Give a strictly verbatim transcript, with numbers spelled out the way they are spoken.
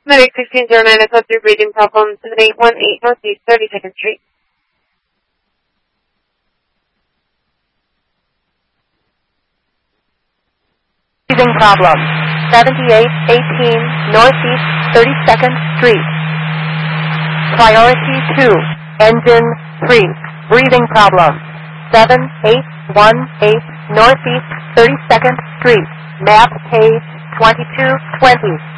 Medic sixteen zero nine, I through breathing problems, seven eight one eight Northeast thirty-second Street. Breathing problem, seventy-eight eighteen Northeast thirty-second Street. Priority two, engine three. Breathing problem, seven eight one eight Northeast thirty-second Street. Map page twenty-two twenty.